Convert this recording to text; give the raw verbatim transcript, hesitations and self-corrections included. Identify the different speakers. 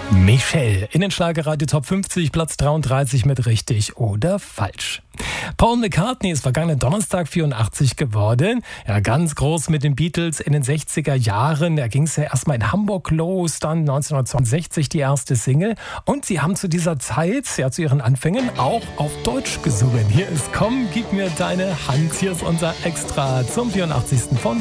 Speaker 1: Michelle in den Schlagerradio Top fünfzig, Platz dreiunddreißig mit richtig oder falsch. Paul McCartney ist vergangenen Donnerstag vierundachtzig geworden. Ja, ganz groß mit den Beatles in den sechziger Jahren. Da ging es ja erstmal in Hamburg los, dann neunzehnhundertzweiundsechzig die erste Single. Und sie haben zu dieser Zeit, ja zu ihren Anfängen, auch auf Deutsch gesungen. Hier ist Komm, gib mir deine Hand. Hier ist unser Extra zum vierundachtzigsten von